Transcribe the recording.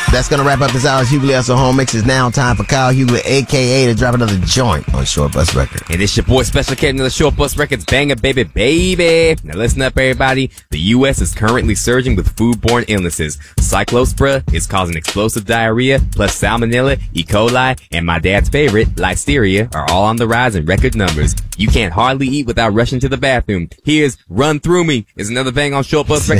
That's going to wrap up this hour's Hughley Hustle Home Mix. It's now time for Kyle Hughley, a.k.a. to drop another joint on Short Bus Records. And it's your boy Special K, another Short Bus Records banger, baby, baby. Now listen up, everybody. The U.S. is currently surging with foodborne illnesses. Cyclospora is causing explosive diarrhea, plus salmonella, E. coli, and my dad's favorite, listeria, are all on the rise in record numbers. You can't hardly eat without rushing to the bathroom. Here's Run Through Me is another bang on Short Bus Records.